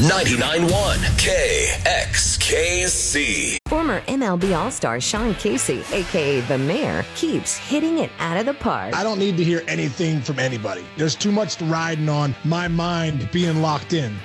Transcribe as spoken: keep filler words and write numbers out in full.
ninety-nine point one K X K C. Former M L B All-Star Sean Casey, a k a. The Mayor, keeps hitting it out of the park. I don't need to hear anything from anybody. There's too much riding on my mind being locked in.